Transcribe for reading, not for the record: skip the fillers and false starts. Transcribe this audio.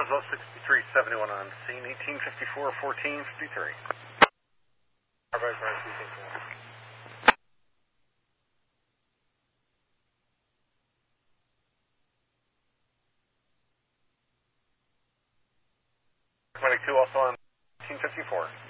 Roswell 6371 on scene, 1854, 1453. Everybody's right, 22 also on 1854.